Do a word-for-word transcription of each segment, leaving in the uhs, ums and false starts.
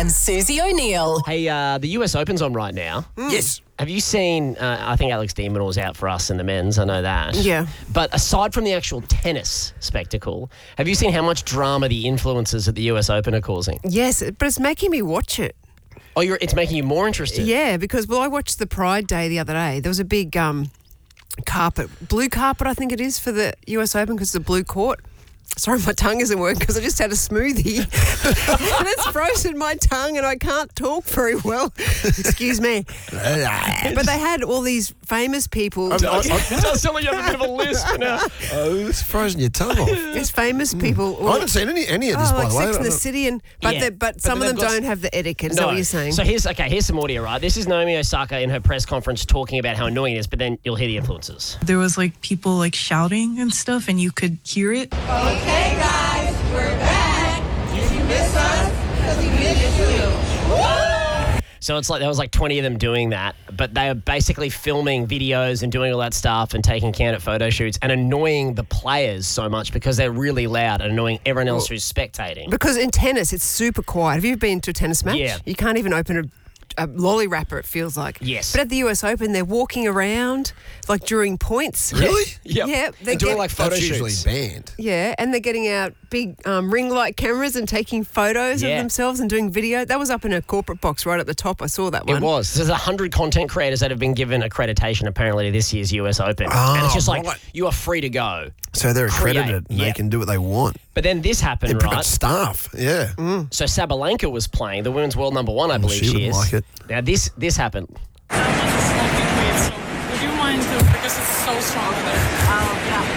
and Susie O'Neill. Hey, uh, the U S Open's on right now. Yes. Have you seen, uh, I think Alex de Minaur was out for us in the men's, I know that. Yeah. But aside from the actual tennis spectacle, have you seen how much drama the influencers at the U S Open are causing? Yes, but it's making me watch it. Oh, you're, it's making you more interested? Yeah, because, well, I watched the Pride Day the other day. There was a big um, carpet, blue carpet, I think it is, for the U S Open because it's a blue court. Sorry, my tongue isn't working because I just had a smoothie and it's frozen my tongue and I can't talk very well. Excuse me. But they had all these famous people. It does sound like you have a bit of a lisp now. Oh, it's frozen your tongue off. There's famous people. I haven't seen any any of this, Oh, by like the way. Sex I and the don't- City, and but Yeah, the, but but some of then them they've got- don't have the etiquette. Is that what you're saying? So here's okay. Here's some audio, right? This is Naomi Osaka in her press conference talking about how annoying it is, but then you'll hear the influencers. There was like people like shouting and stuff, and you could hear it. Okay, guys, we're back. Did you miss us? Because we missed you. So it's like there was like twenty of them doing that, but they are basically filming videos and doing all that stuff and taking candid photo shoots and annoying the players so much because they're really loud and annoying everyone else who's spectating. Because in tennis, it's super quiet. Have you been to a tennis match? Yeah. You can't even open a, a lolly wrapper, it feels like. Yes. But at the U S Open, they're walking around, like during points. Really? Yep. Yeah. They're And doing get- like photo That's usually shoots. banned. Yeah, and they're getting out big um, ring light cameras and taking photos Yeah. of themselves and doing video. That was up in a corporate box right at the top. I saw that It one. was. There's one hundred content creators that have been given accreditation apparently to this year's U S Open. Oh, and it's just like, right. you are free to go. So they're Create, accredited and yeah. they can do what they want. But then this They've happened, got right? staff. Yeah. So Sabalenka was playing, the women's world number one, I believe she she, wouldn't is. like it. Now this this happened. Someone's smoking weed, so would you mind to, because it's so strong there.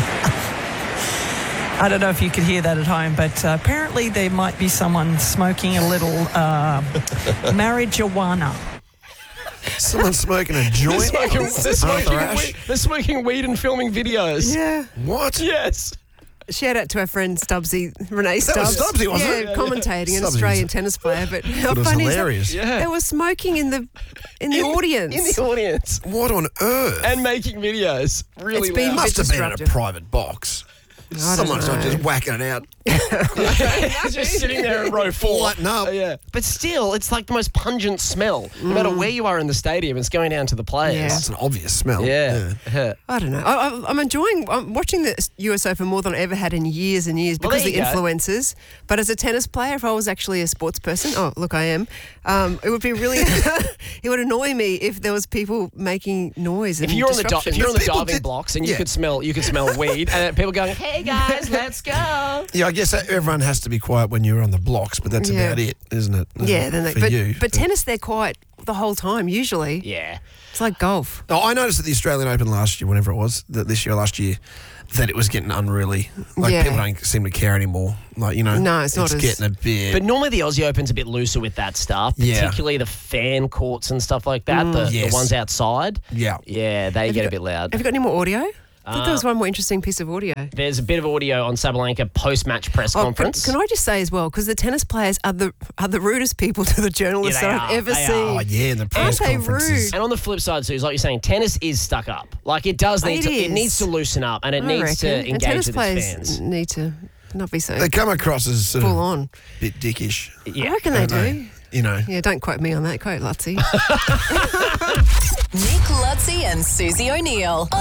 I don't know if you could hear that at home, but uh, apparently there might be someone smoking a little uh, marijuana. Someone smoking a joint. They're smoking, they're, smoking Arthur Ashe. weed, they're smoking weed and filming videos. Yeah. What? Yes. Shout out to our friend Stubbsy, Renee That was Stubbs. Stubbsy, wasn't yeah, it? commentating, an Stubbsy Australian was- tennis player. But how It was funny hilarious. is that? Yeah. They were smoking in the in the audience. In the audience. What on earth? And making videos. Really It's been loud. Must have been in a disruptive. private box. I don't Someone's not know. just whacking it out. Just sitting there in row four. Lighting up. Oh, yeah. But still, it's like the most pungent smell. No matter where you are in the stadium, it's going down to the Yeah. players. That's an obvious smell. Yeah. yeah. I don't know. I, I, I'm enjoying I'm watching the U S Open more than I ever had in years and years Well, because there of the you go. influencers. But as a tennis player, if I was actually a sports person, oh look, I am. Um, it would be really. It would annoy me if there was people making noise. And If you're on the di- if you're on the People diving did- blocks and you yeah. could smell you could smell weed and people going, "Hey guys, let's go." Yeah, I guess everyone has to be quiet when you're on the blocks, but that's Yeah. about it, isn't it? yeah, then they, For but, you. but tennis they're quiet the whole time usually. Yeah. It's like golf. Oh, I noticed at the Australian Open last year, whenever it was, that this year, last year, that it was getting unruly. Like, Yeah. people don't seem to care anymore. Like, you know, No, it's not as- getting a bit. But normally the Aussie Open's a bit looser with that stuff, Yeah. particularly the fan courts and stuff like that, the, Yes. the ones outside. yeah. Yeah, they Have get you a bit loud. Have you got any more audio? I thought there was Uh, one more interesting piece of audio. There's a bit of audio on Sabalenka post-match press Oh, conference. Can, can I just say as well, because the tennis players are the are the rudest people to the journalists Yeah, they that I've are. ever They seen. are. Oh, yeah, the press they conferences. rude? And on the flip side, Suze, like you're saying, tennis is stuck up. Like it does need It to, it is. needs to loosen up and it I needs to reckon. And engage tennis with players its fans. need to not be so They come across as sort full of on. a bit dickish. Yeah. I reckon they don't do. You know. Yeah, don't quote me on that. Quote Lutzy. Nick Lutzy and Susie O'Neill.